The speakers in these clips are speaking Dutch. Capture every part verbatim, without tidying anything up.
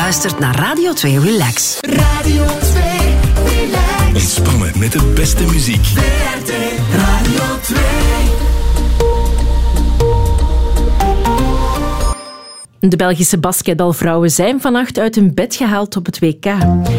luistert naar Radio twee Relax. Radio twee Relax. Ontspannen met de beste muziek. V R T Radio twee. De Belgische basketbalvrouwen zijn vannacht uit hun bed gehaald op het W K.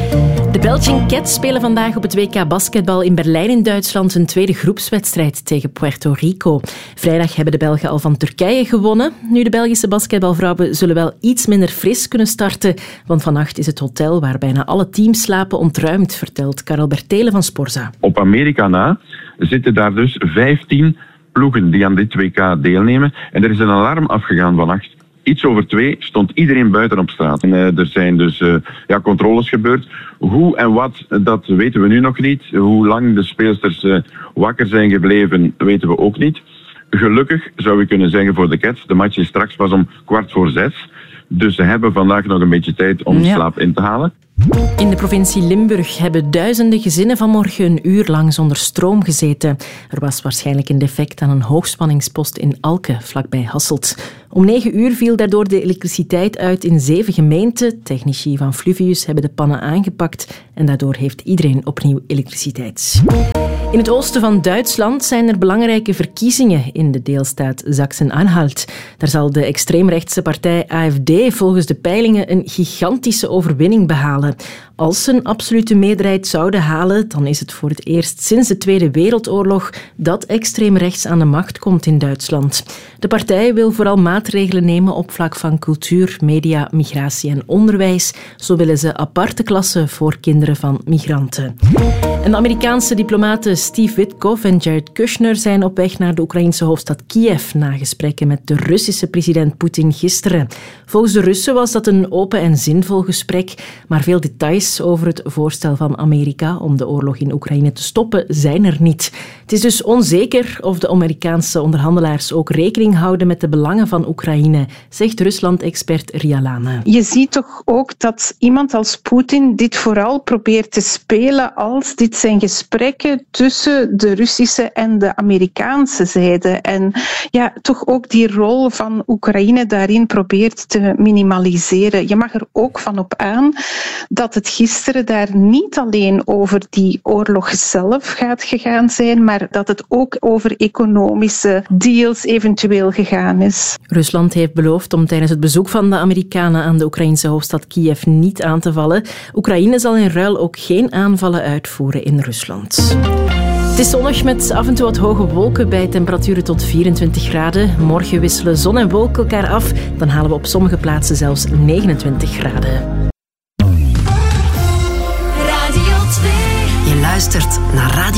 De Belgian Cats spelen vandaag op het W K basketbal in Berlijn in Duitsland een tweede groepswedstrijd tegen Puerto Rico. Vrijdag hebben de Belgen al van Turkije gewonnen. Nu, de Belgische basketbalvrouwen zullen wel iets minder fris kunnen starten, want vannacht is het hotel waar bijna alle teams slapen ontruimd, vertelt Karel Bertelen van Sporza. Op Amerika na zitten daar dus vijftien ploegen die aan dit W K deelnemen. En er is een alarm afgegaan vannacht. Iets over twee stond iedereen buiten op straat. En, uh, er zijn dus uh, ja, controles gebeurd. Hoe en wat, dat weten we nu nog niet. Hoe lang de speelsters uh, wakker zijn gebleven, weten we ook niet. Gelukkig zou je kunnen zeggen voor de Cats, de match is straks pas om kwart voor zes. Dus ze hebben vandaag nog een beetje tijd om ja. slaap in te halen. In de provincie Limburg hebben duizenden gezinnen vanmorgen een uur lang zonder stroom gezeten. Er was waarschijnlijk een defect aan een hoogspanningspost in Alke, vlakbij Hasselt. Om negen uur viel daardoor de elektriciteit uit in zeven gemeenten. Technici van Fluvius hebben de pannen aangepakt en daardoor heeft iedereen opnieuw elektriciteit. In het oosten van Duitsland zijn er belangrijke verkiezingen in de deelstaat Sachsen-Anhalt. Daar zal de extreemrechtse partij A F D volgens de peilingen een gigantische overwinning behalen. Als ze een absolute meerderheid zouden halen, dan is het voor het eerst sinds de Tweede Wereldoorlog dat extreem rechts aan de macht komt in Duitsland. De partij wil vooral maatregelen nemen op vlak van cultuur, media, migratie en onderwijs. Zo willen ze aparte klassen voor kinderen van migranten. En de Amerikaanse diplomaten Steve Witkoff en Jared Kushner zijn op weg naar de Oekraïnse hoofdstad Kiev na gesprekken met de Russische president Poetin gisteren. Volgens de Russen was dat een open en zinvol gesprek, maar veel details over het voorstel van Amerika om de oorlog in Oekraïne te stoppen zijn er niet. Het is dus onzeker of de Amerikaanse onderhandelaars ook rekening houden met de belangen van Oekraïne, zegt Rusland-expert Ria Lane. Je ziet toch ook dat iemand als Poetin dit vooral probeert te spelen als dit zijn gesprekken tussen de Russische en de Amerikaanse zijde. En ja, toch ook die rol van Oekraïne daarin probeert te minimaliseren. Je mag er ook van op aan dat het gisteren daar niet alleen over die oorlog zelf gaat gegaan zijn, maar dat het ook over economische deals eventueel gegaan is. Rusland heeft beloofd om tijdens het bezoek van de Amerikanen aan de Oekraïnse hoofdstad Kiev niet aan te vallen. Oekraïne zal in ruil ook geen aanvallen uitvoeren in Rusland. Het is zonnig met af en toe wat hoge wolken bij temperaturen tot vierentwintig graden. Morgen wisselen zon en wolken elkaar af. Dan halen we op sommige plaatsen zelfs negenentwintig graden. Je luistert naar Radio